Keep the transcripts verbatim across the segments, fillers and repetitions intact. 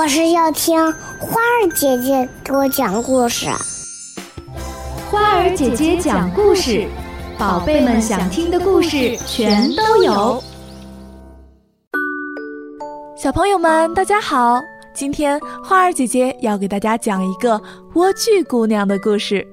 我是要听花儿姐姐给我讲故事。 花儿姐姐讲故事，宝贝们想听的故事全都有。 小朋友们大家好，今天花儿姐姐要给大家讲一个莴苣姑娘的故事。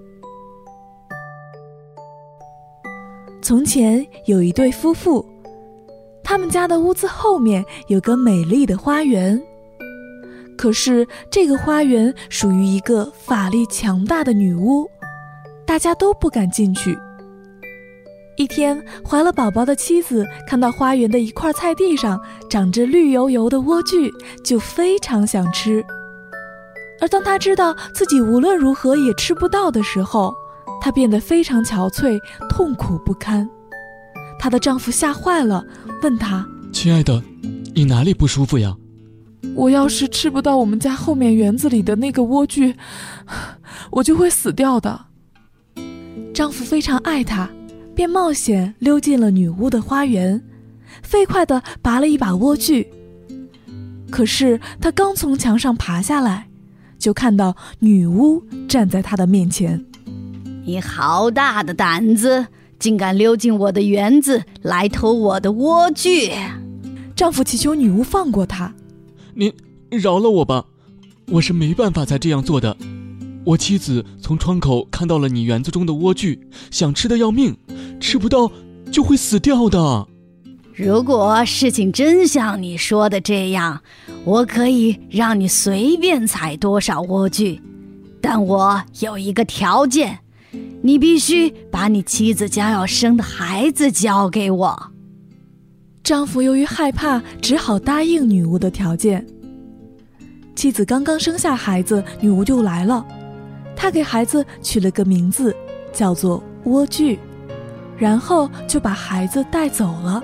从前有一对夫妇，他们家的屋子后面有个美丽的花园，可是这个花园属于一个法力强大的女巫，大家都不敢进去。一天，怀了宝宝的妻子看到花园的一块菜地上长着绿油油的莴苣，就非常想吃。而当她知道自己无论如何也吃不到的时候，她变得非常憔悴，痛苦不堪。她的丈夫吓坏了，问她： 亲爱的，你哪里不舒服呀？ 我要是吃不到我们家后面园子里的那个莴苣，我就会死掉的。丈夫非常爱她，便冒险溜进了女巫的花园，飞快地拔了一把莴苣。可是他刚从墙上爬下来，就看到女巫站在他的面前。 你好大的胆子，竟敢溜进我的园子来偷我的莴苣！ 丈夫祈求女巫放过他。 您饶了我吧，我是没办法才这样做的。我妻子从窗口看到了你园子中的莴苣，想吃得要命，吃不到就会死掉的。 如果事情真像你说的这样，我可以让你随便采多少莴苣，但我有一个条件，你必须把你妻子将要生的孩子交给我。 丈夫由于害怕，只好答应女巫的条件。妻子刚刚生下孩子，女巫就来了。她给孩子取了个名字，叫做莴苣，然后就把孩子带走了。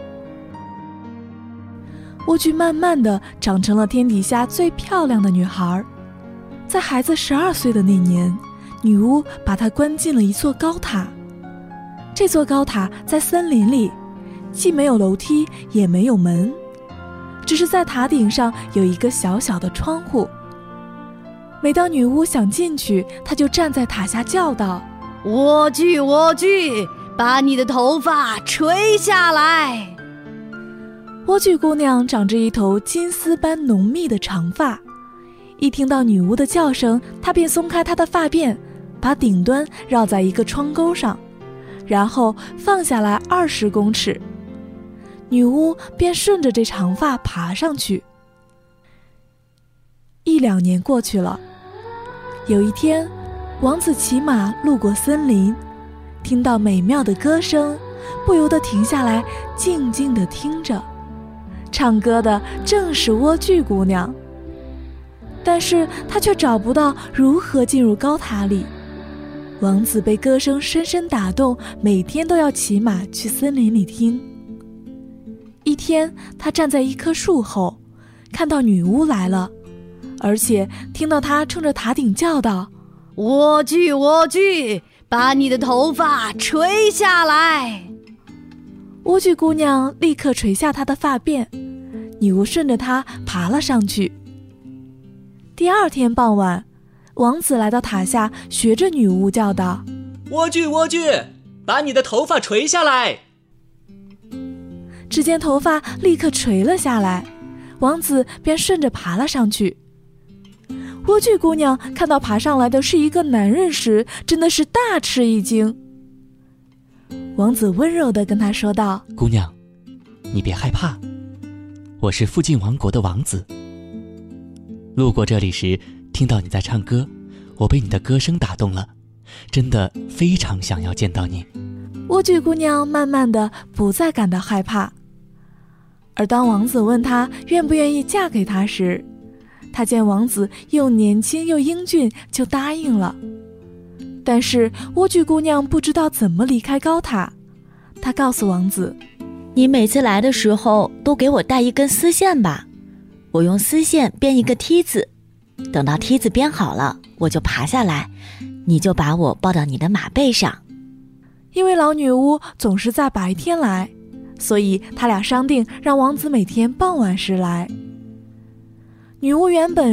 莴苣慢慢地长成了天底下最漂亮的女孩。在孩子十二岁的那年，女巫把她关进了一座高塔。这座高塔在森林里，既没有楼梯，也没有门，只是在塔顶上有一个小小的窗户。每当女巫想进去，她就站在塔下叫道： 莴苣莴苣，把你的头发垂下来。 莴苣姑娘长着一头金丝般浓密的长发，一听到女巫的叫声，她便松开她的发辫，把顶端绕在一个窗钩上，然后放下来二十公尺。女巫便顺着这长发爬上去。一两年过去了，有一天，王子骑马路过森林，听到美妙的歌声，不由得停下来，静静地听着。唱歌的正是莴苣姑娘，但是他却找不到如何进入高塔里。王子被歌声深深打动，每天都要骑马去森林里听。一天，他站在一棵树后，看到女巫来了，而且听到她冲着塔顶叫道： 莴苣莴苣，把你的头发垂下来。 莴苣姑娘立刻垂下她的发辫，女巫顺着她爬了上去。第二天傍晚，王子来到塔下，学着女巫叫道： 莴苣莴苣，把你的头发垂下来。 只见头发立刻垂了下来，王子便顺着爬了上去。莴苣姑娘看到爬上来的是一个男人时，真的是大吃一惊。王子温柔地跟她说道： 姑娘，你别害怕，我是附近王国的王子。路过这里时，听到你在唱歌，我被你的歌声打动了，真的非常想要见到你。 莴苣姑娘慢慢地不再感到害怕，而当王子问她愿不愿意嫁给他时，她见王子又年轻又英俊，就答应了。但是莴苣姑娘不知道怎么离开高塔，她告诉王子： 你每次来的时候都给我带一根丝线吧，我用丝线编一个梯子，等到梯子编好了，我就爬下来，你就把我抱到你的马背上。 因为老女巫总是在白天来，所以他俩商定让王子每天傍晚时来。女巫原本